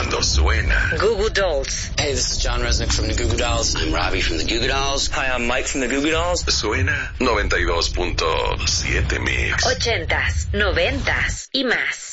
cuando suena. Goo Goo Dolls. Hey, this is John Resnick from the Goo Goo Dolls. I'm Robbie from the Goo Goo Dolls. Hi, I'm Mike from the Goo Goo Dolls. Suena 92.7 Mix. 80s, 90s y más.